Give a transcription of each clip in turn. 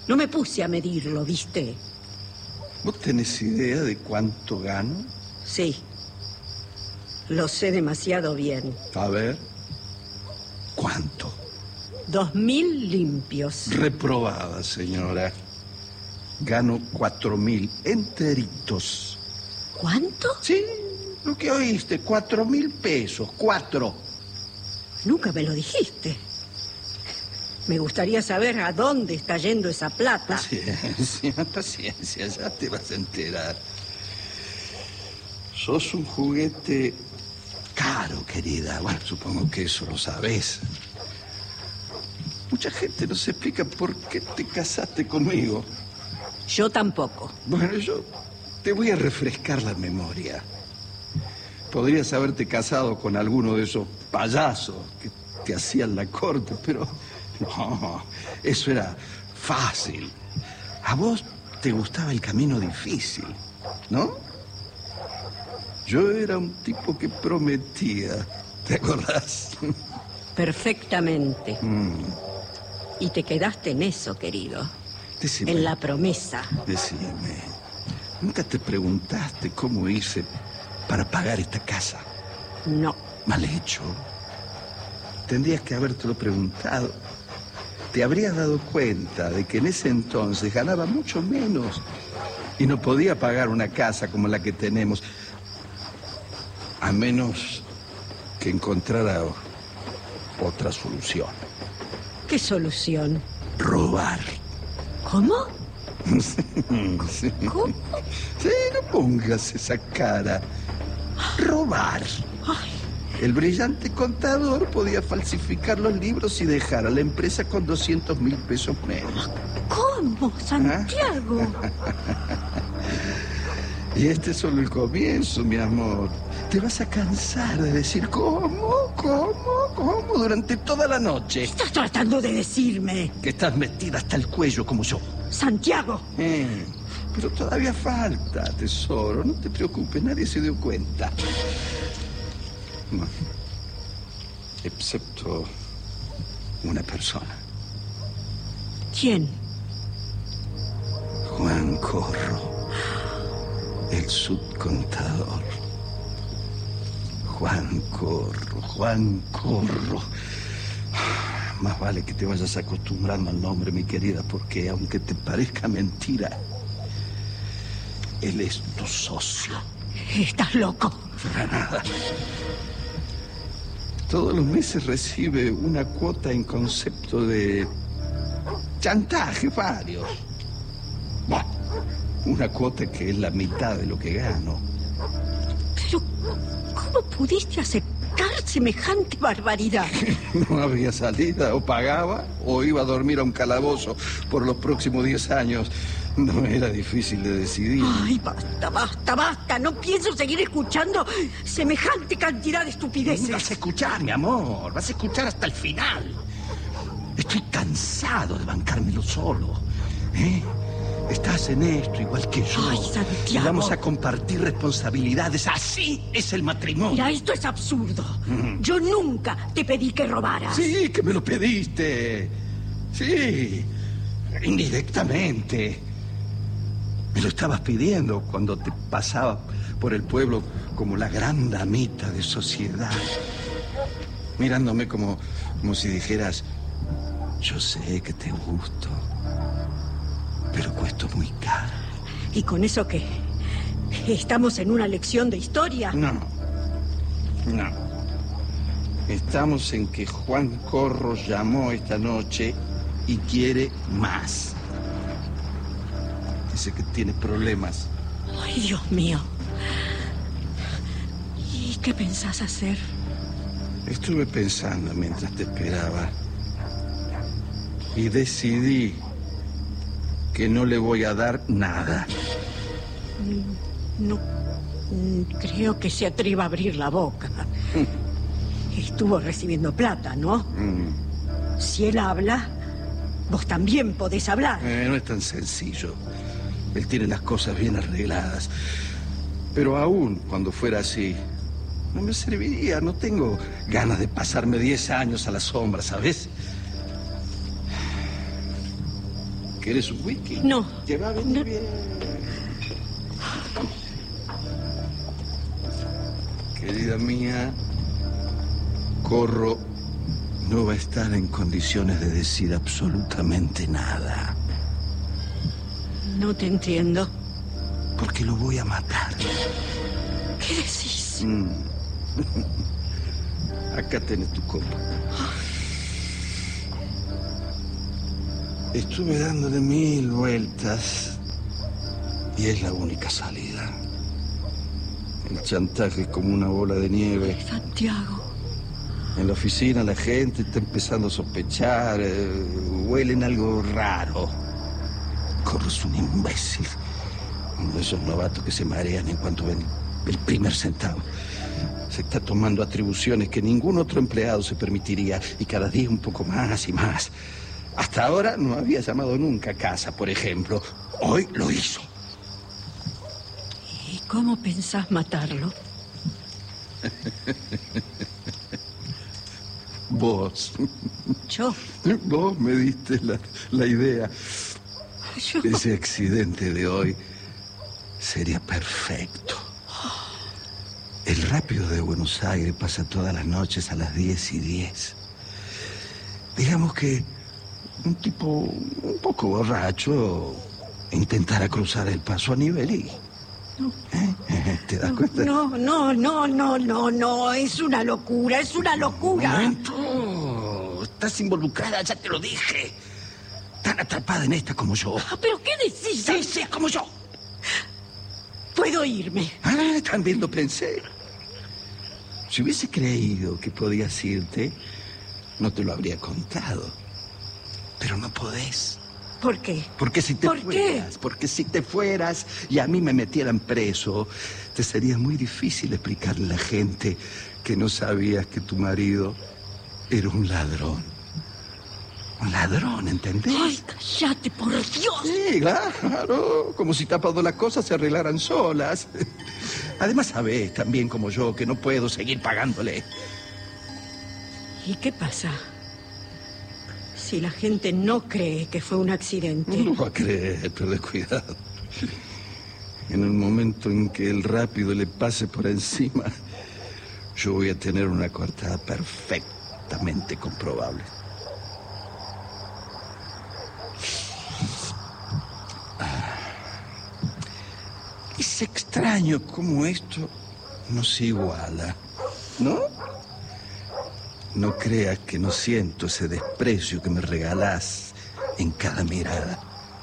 No me puse a medirlo, ¿viste? ¿Vos tenés idea de cuánto gano? Sí. Lo sé demasiado bien. A ver. ¿Cuánto? 2.000 limpios. Reprobada, señora. Gano 4.000 enteritos. ¿Cuánto? Sí, lo que oíste, 4.000 pesos, 4. Nunca me lo dijiste. Me gustaría saber a dónde está yendo esa plata. Paciencia, paciencia, ya te vas a enterar. Sos un juguete caro, querida. Bueno, supongo que eso lo sabés. Mucha gente no se explica por qué te casaste conmigo. Yo tampoco. Bueno, yo te voy a refrescar la memoria. Podrías haberte casado con alguno de esos payasos que te hacían la corte, pero no, eso era fácil. A vos te gustaba el camino difícil, ¿no? Yo era un tipo que prometía, ¿te acordás? Perfectamente. Y te quedaste en eso, querido. Decime, en la promesa. Decime, ¿nunca te preguntaste cómo hice para pagar esta casa? No. Mal hecho. Tendrías que habértelo preguntado. Te habrías dado cuenta de que en ese entonces ganaba mucho menos y no podía pagar una casa como la que tenemos, a menos que encontrara otra solución. ¿Qué solución? Robar. ¿Cómo? Sí. ¿Cómo? Sí, no pongas esa cara. Robar. Ay. El brillante contador podía falsificar los libros y dejar a la empresa con 200.000 pesos menos. ¿Cómo, Santiago? Y este es solo el comienzo, mi amor. Te vas a cansar de decir ¿cómo durante toda la noche. ¿Qué estás tratando de decirme? Que estás metida hasta el cuello como yo. Santiago. Pero todavía falta, tesoro. No te preocupes, nadie se dio cuenta. No. Excepto una persona. ¿Quién? Juan Corro, el subcontador. Juan Corro. Más vale que te vayas acostumbrando al nombre, mi querida, porque aunque te parezca mentira, él es tu socio. Estás loco. Para nada. Todos los meses recibe una cuota en concepto de chantaje, varios. Bueno, una cuota que es la mitad de lo que gano. Pero, ¿cómo pudiste aceptar semejante barbaridad? No había salida, o pagaba o iba a dormir a un calabozo por los próximos 10 años. No era difícil de decidir. Ay, basta. No pienso seguir escuchando semejante cantidad de estupideces. Vas a escuchar, mi amor. Vas a escuchar hasta el final. Estoy cansado de bancármelo solo. Estás en esto igual que yo. Ay, Santiago. Y vamos a compartir responsabilidades. Así es el matrimonio. Mira, esto es absurdo. Yo nunca te pedí que robaras. Sí, que me lo pediste. Sí, indirectamente. Me lo estabas pidiendo cuando te pasaba por el pueblo como la gran damita de sociedad. Mirándome como si dijeras, yo sé que te gusto, pero cuesto muy caro. ¿Y con eso qué? ¿Estamos en una lección de historia? No. Estamos en que Juan Corro llamó esta noche y quiere más. Dice que tiene problemas. Ay, Dios mío. ¿Y qué pensás hacer? Estuve pensando mientras te esperaba. Y decidí que no le voy a dar nada. No creo que se atreva a abrir la boca. Estuvo recibiendo plata, ¿no? Si él habla, vos también podés hablar. No es tan sencillo. Él tiene las cosas bien arregladas. Pero aún cuando fuera así, no me serviría. No tengo ganas de pasarme 10 años a la sombra, ¿sabes? ¿Querés un whisky? No. Te va a venir bien. Querida mía, Corro no va a estar en condiciones de decir absolutamente nada. No te entiendo. Porque lo voy a matar. ¿Qué decís? Acá tenés tu copa. Estuve dándole 1000 vueltas y es la única salida. El chantaje es como una bola de nieve. Santiago. En la oficina la gente está empezando a sospechar, huelen algo raro. Corro es un imbécil. Uno de esos novatos que se marean en cuanto ven el primer centavo. Se está tomando atribuciones que ningún otro empleado se permitiría y cada día un poco más y más. Hasta ahora no había llamado nunca a casa, por ejemplo. Hoy lo hizo. ¿Y cómo pensás matarlo? Vos. ¿Yo? Vos me diste la idea. ¿Yo? Ese accidente de hoy sería perfecto. El rápido de Buenos Aires pasa todas las noches a las 10:10. Digamos que un tipo un poco borracho intentara cruzar el paso a nivel y... No. ¿Te das cuenta? No, es una locura, es una locura. Un momento. Estás involucrada, ya te lo dije. Tan atrapada en esta como yo. ¿Pero qué decís? Sí, como yo. Puedo irme. También lo pensé. Si hubiese creído que podías irte, no te lo habría contado. Pero no podés. ¿Por qué? Porque si te fueras, porque si te fueras y a mí me metieran preso, te sería muy difícil explicarle a la gente que no sabías que tu marido era un ladrón. Un ladrón, ¿entendés? ¡Ay, cállate, por Dios! Sí, claro. Como si tapado las cosas se arreglaran solas. Además, sabés, también como yo, que no puedo seguir pagándole. ¿Y qué pasa si la gente no cree que fue un accidente? No va a creer, pero cuidado. En el momento en que el rápido le pase por encima, yo voy a tener una coartada perfectamente comprobable. Es extraño cómo esto no se iguala, ¿no? No creas que no siento ese desprecio que me regalás en cada mirada.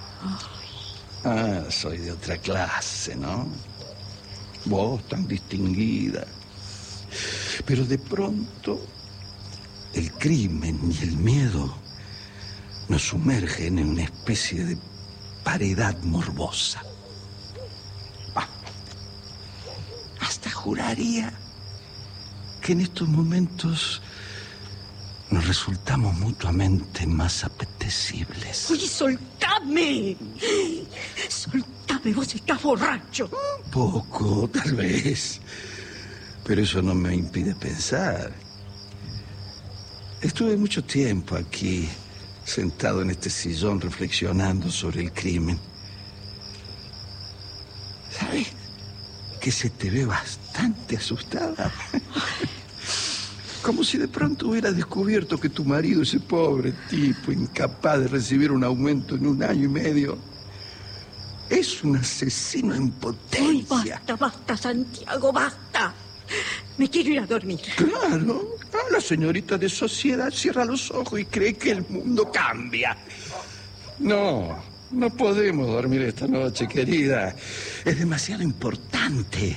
Soy de otra clase, ¿no? Vos tan distinguida. Pero de pronto, el crimen y el miedo nos sumergen en una especie de paredad morbosa. Hasta juraría que en estos momentos nos resultamos mutuamente más apetecibles. ¡Oye, soltame! ¡Soltame! Vos estás borracho. Un poco, tal vez. Pero eso no me impide pensar. Estuve mucho tiempo aquí, sentado en este sillón, reflexionando sobre el crimen. ¿Sabes? Que se te ve bastante asustada. Como si de pronto hubieras descubierto que tu marido, ese pobre tipo, incapaz de recibir un aumento en 1 año y medio, es un asesino en potencia. Ay, basta, Santiago, basta. Me quiero ir a dormir. Claro, la señorita de sociedad cierra los ojos y cree que el mundo cambia. No podemos dormir esta noche, querida. Es demasiado importante.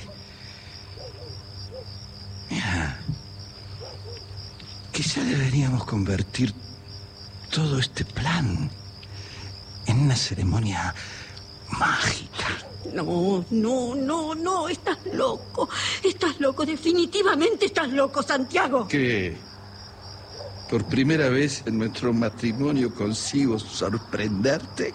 Mira, quizá deberíamos convertir todo este plan en una ceremonia mágica. No, estás loco. Estás loco, definitivamente estás loco, Santiago. ¿Qué? ¿Por primera vez en nuestro matrimonio consigo sorprenderte?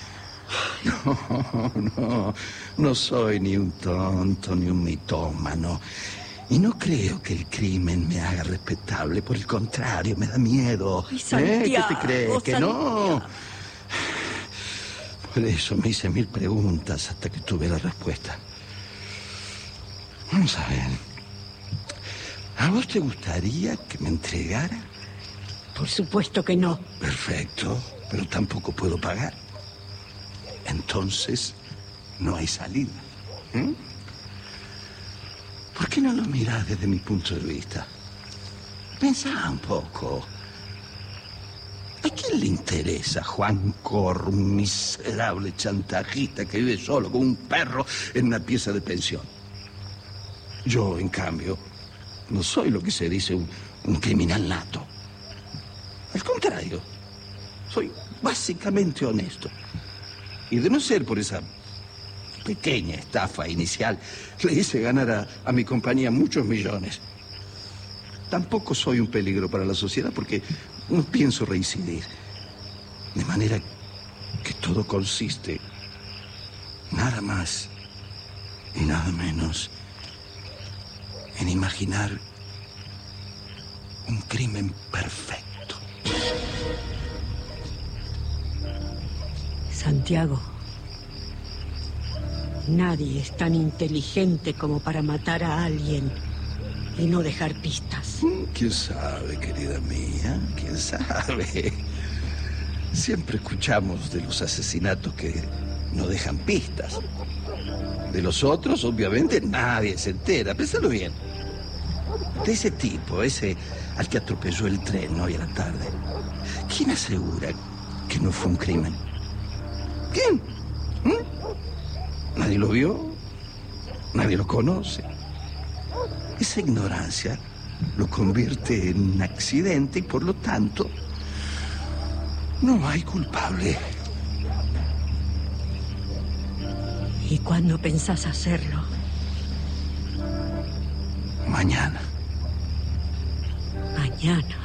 No soy ni un tonto ni un mitómano. Y no creo que el crimen me haga respetable. Por el contrario, me da miedo. Ay, Santiago, ¿Qué te crees? ¿Que Santiago. no? Por eso me hice 1000 preguntas hasta que tuve la respuesta. Vamos a ver. ¿A vos te gustaría que me entregara? Por supuesto que no. Perfecto, pero tampoco puedo pagar. Entonces, no hay salida. ¿Mm? ¿Por qué no lo mirás desde mi punto de vista? Pensá un poco. ¿A quién le interesa Juan Corr, un miserable chantajista que vive solo con un perro en una pieza de pensión? Yo, en cambio, no soy lo que se dice un criminal nato. Al contrario, soy básicamente honesto. Y de no ser por esa pequeña estafa inicial, le hice ganar a mi compañía muchos millones. Tampoco soy un peligro para la sociedad porque no pienso reincidir. De manera que todo consiste nada más y nada menos en imaginar un crimen perfecto. Santiago, nadie es tan inteligente como para matar a alguien y no dejar pistas. ¿Quién sabe, querida mía? ¿Quién sabe? Siempre escuchamos de los asesinatos que no dejan pistas. De los otros, obviamente, nadie se entera. Pénsalo bien. De ese tipo, ese al que atropelló el tren hoy a la tarde, ¿quién asegura que no fue un crimen? ¿Quién? Nadie lo vio, nadie lo conoce. Esa ignorancia lo convierte en un accidente y por lo tanto no hay culpable. ¿Y cuándo pensás hacerlo? Mañana. Mañana.